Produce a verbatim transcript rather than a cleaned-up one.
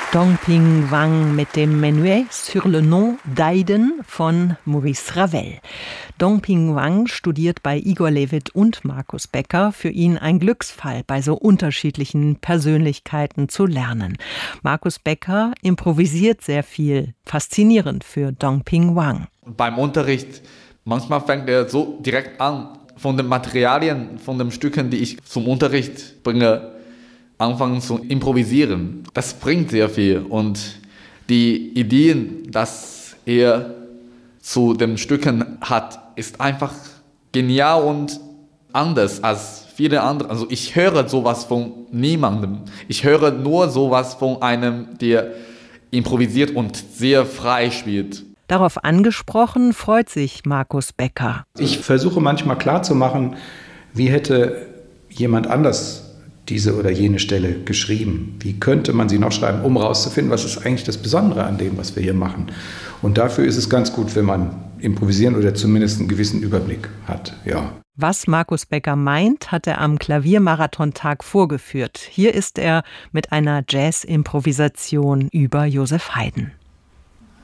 Dong Ping Wang mit dem Menuet sur le nom d'Aiden von Maurice Ravel. Dong Ping Wang studiert bei Igor Levit und Markus Becker. Für ihn ein Glücksfall, bei so unterschiedlichen Persönlichkeiten zu lernen. Markus Becker improvisiert sehr viel. Faszinierend für Dong Ping Wang. Beim Unterricht, manchmal fängt er so direkt an, von den Materialien, von den Stücken, die ich zum Unterricht bringe, anfangen zu improvisieren. Das bringt sehr viel. Und die Ideen, dass er zu den Stücken hat, ist einfach genial und anders als viele andere. Also ich höre sowas von niemandem. Ich höre nur sowas von einem, der improvisiert und sehr frei spielt. Darauf angesprochen freut sich Markus Becker. Ich versuche manchmal klarzumachen, wie hätte jemand anders diese oder jene Stelle geschrieben. Wie könnte man sie noch schreiben, um herauszufinden, was ist eigentlich das Besondere an dem, was wir hier machen. Und dafür ist es ganz gut, wenn man improvisieren oder zumindest einen gewissen Überblick hat. Ja. Was Markus Becker meint, hat er am Klaviermarathontag vorgeführt. Hier ist er mit einer Jazz-Improvisation über Joseph Haydn.